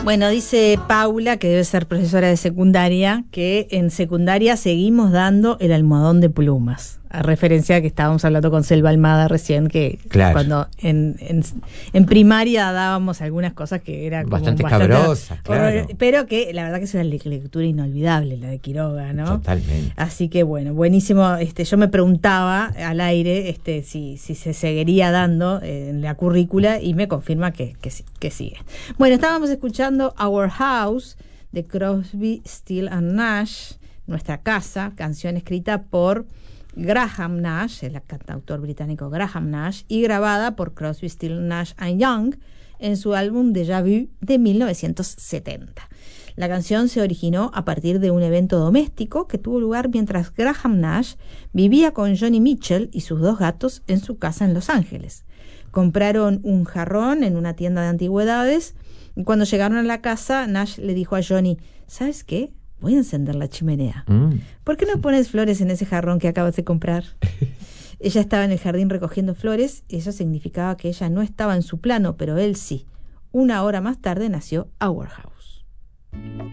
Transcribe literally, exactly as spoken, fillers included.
Bueno, dice Paula, que debe ser profesora de secundaria, que en secundaria seguimos dando el almohadón de plumas. A referencia a que estábamos hablando con Selva Almada recién, que claro. cuando en, en, en primaria dábamos algunas cosas que eran bastante como bastante cabrosas, claro. Pero que la verdad que es una lectura inolvidable, la de Quiroga, ¿no? Totalmente. Así que bueno, buenísimo. Este, yo me preguntaba al aire este, si, si se seguiría dando en la currícula y me confirma que, que, que sigue. Bueno, estábamos escuchando Our House de Crosby, Stills and Nash, Nuestra Casa, canción escrita por Graham Nash, el cantautor británico Graham Nash, y grabada por Crosby, Stills, Nash and Young en su álbum Déjà Vu de mil novecientos setenta. La canción se originó a partir de un evento doméstico que tuvo lugar mientras Graham Nash vivía con Joni Mitchell y sus dos gatos en su casa en Los Ángeles. Compraron un jarrón en una tienda de antigüedades y cuando llegaron a la casa, Nash le dijo a Joni: ¿sabes qué? Voy a encender la chimenea. Mm. ¿Por qué no pones flores en ese jarrón que acabas de comprar? Ella estaba en el jardín recogiendo flores y eso significaba que ella no estaba en su plano, pero él sí. Una hora más tarde nació Our House.